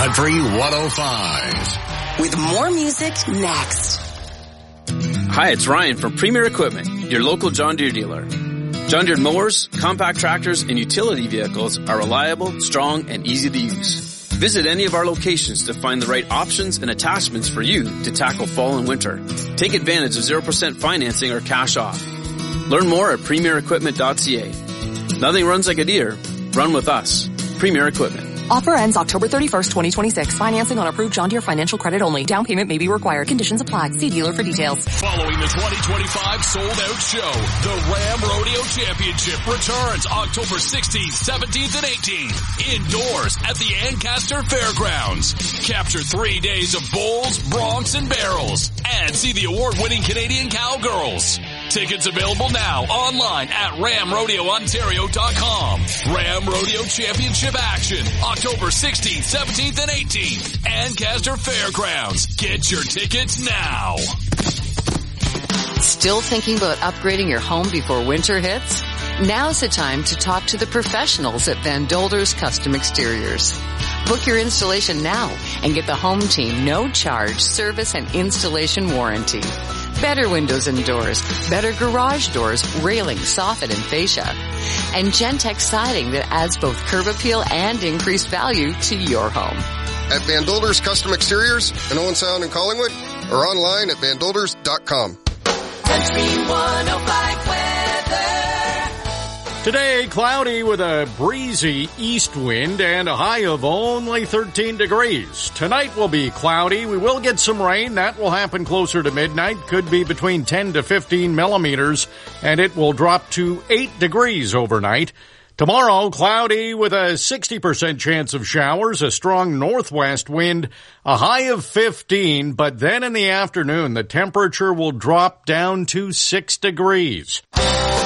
Country 105. With more music next. Hi, it's Ryan from Premier Equipment, your local John Deere dealer. John Deere mowers, compact tractors, and utility vehicles are reliable, strong, and easy to use. Visit any of our locations to find the right options and attachments for you to tackle fall and winter. Take advantage of 0% financing or cash off. Learn more at premierequipment.ca. Nothing runs like a Deere. Run with us. Premier Equipment. Offer ends October 31st, 2026. Financing on approved John Deere financial credit only. Down payment may be required. Conditions apply. See dealer for details. Following the 2025 sold-out show, the Ram Rodeo Championship returns October 16th, 17th, and 18th. Indoors at the Ancaster Fairgrounds. Capture 3 days of bulls, broncs, and barrels. And see the award-winning Canadian Cowgirls. Tickets available now online at ramrodeoontario.com. Ram Rodeo Championship action, October 16th, 17th, and 18th. Ancaster Fairgrounds. Get your tickets now. Still thinking about upgrading your home before winter hits? Now's the time to talk to the professionals at Van Dolder's Custom Exteriors. Book your installation now and get the home team no-charge service and installation warranty. Better windows and doors, better garage doors, railing, soffit, and fascia. And Gentex siding that adds both curb appeal and increased value to your home. At Van Dolder's Custom Exteriors in Owen Sound and Collingwood, or online at vandolders.com. Country 105 weather. Today, cloudy with a breezy east wind and a high of only 13 degrees. Tonight will be cloudy. We will get some rain. That will happen closer to midnight. Could be between 10 to 15 millimeters, and it will drop to 8 degrees overnight. Tomorrow, cloudy with a 60% chance of showers, a strong northwest wind, a high of 15, but then in the afternoon, the temperature will drop down to 6 degrees.